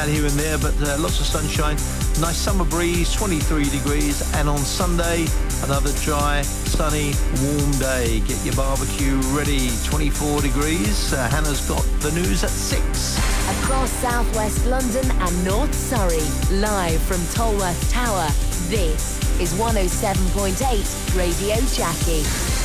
cloud here and there, but lots of sunshine. Nice summer breeze, 23 degrees. And on Sunday, another dry, sunny, warm day. Get your barbecue ready, 24 degrees. Hannah's got the news at 6. Across southwest London and North Surrey, live from Tolworth Tower, this is 107.8 Radio Jackie.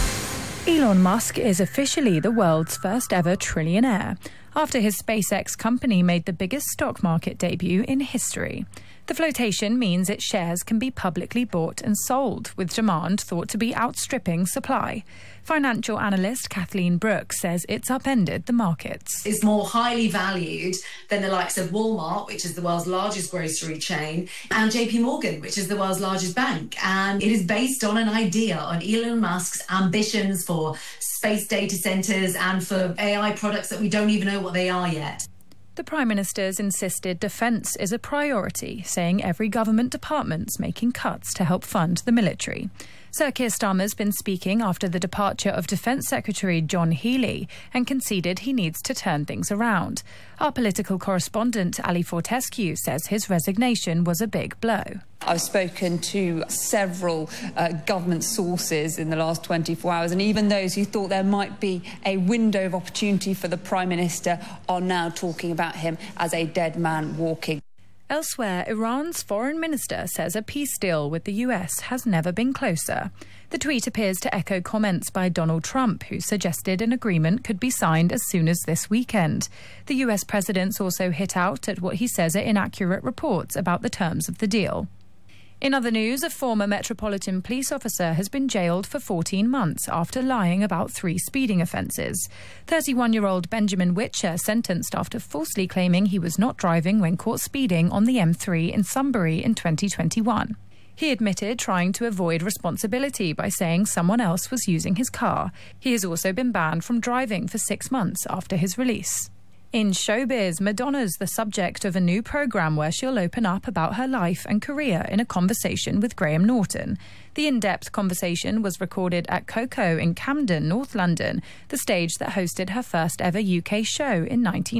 Elon Musk is officially the world's first ever trillionaire, after his SpaceX company made the biggest stock market debut in history. The flotation means its shares can be publicly bought and sold, with demand thought to be outstripping supply. Financial analyst Kathleen Brooks says it's upended the markets. It's more highly valued than the likes of Walmart, which is the world's largest grocery chain, and JP Morgan, which is the world's largest bank. And it is based on an idea, on Elon Musk's ambitions for space data centres and for AI products that we don't even know what they are yet. The Prime Minister's insisted defence is a priority, saying every government department's making cuts to help fund the military. Sir Keir Starmer's been speaking after the departure of Defence Secretary John Healey and conceded he needs to turn things around. Our political correspondent Ali Fortescue says his resignation was a big blow. I've spoken to several government sources in the last 24 hours, and even those who thought there might be a window of opportunity for the Prime Minister are now talking about him as a dead man walking. Elsewhere, Iran's foreign minister says a peace deal with the US has never been closer. The tweet appears to echo comments by Donald Trump, who suggested an agreement could be signed as soon as this weekend. The US president's also hit out at what he says are inaccurate reports about the terms of the deal. In other news, a former Metropolitan Police officer has been jailed for 14 months after lying about 3 speeding offences. 31-year-old Benjamin Witcher sentenced after falsely claiming he was not driving when caught speeding on the M3 in Sunbury in 2021. He admitted trying to avoid responsibility by saying someone else was using his car. He has also been banned from driving for 6 months after his release. In showbiz, Madonna's the subject of a new programme where she'll open up about her life and career in a conversation with Graham Norton. The in-depth conversation was recorded at Coco in Camden, North London, the stage that hosted her first ever UK show in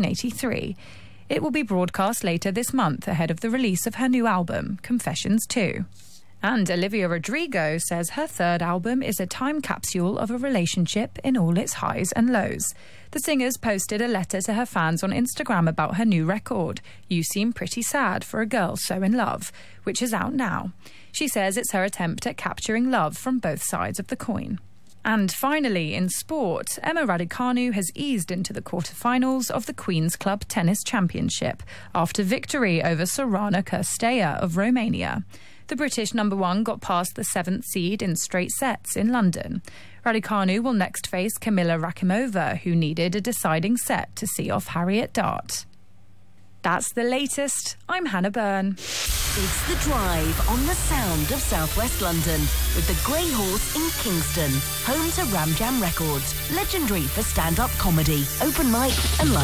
1983. It will be broadcast later this month ahead of the release of her new album, Confessions 2. And Olivia Rodrigo says her third album is a time capsule of a relationship in all its highs and lows. The singer's posted a letter to her fans on Instagram about her new record, You Seem Pretty Sad for a Girl So in Love, which is out now. She says it's her attempt at capturing love from both sides of the coin. And finally, in sport, Emma Raducanu has eased into the quarterfinals of the Queen's Club Tennis Championship after victory over Sorana Cirstea of Romania. The British number 1 got past the 7th seed in straight sets in London. Raducanu will next face Kamila Rakimova, who needed a deciding set to see off Harriet Dart. That's the latest. I'm Hannah Byrne. It's The Drive on the sound of southwest London with the Grey Horse in Kingston, home to Ram Jam Records, legendary for stand-up comedy, open mic and live